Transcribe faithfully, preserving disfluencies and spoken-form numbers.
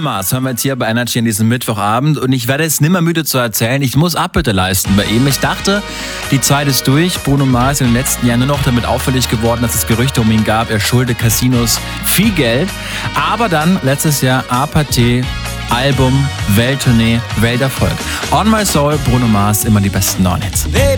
Mars hören wir jetzt hier bei Energy an diesem Mittwochabend und ich werde es nimmer müde zu erzählen, ich muss Abbitte leisten bei ihm. Ich dachte, die Zeit ist durch. Bruno Mars ist in den letzten Jahren nur noch damit auffällig geworden, dass es Gerüchte um ihn gab, er schulde Casinos viel Geld. Aber dann letztes Jahr Apathy, Album, Welttournee, Welterfolg. On My Soul, Bruno Mars, immer die besten neuen Hits.